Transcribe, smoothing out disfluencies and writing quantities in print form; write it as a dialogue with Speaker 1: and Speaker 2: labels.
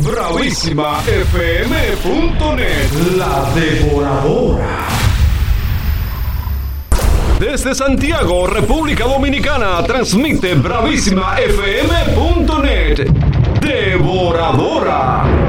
Speaker 1: bravísimafm.net, la devoradora. Desde Santiago, República Dominicana, transmite bravísimafm.net, devoradora.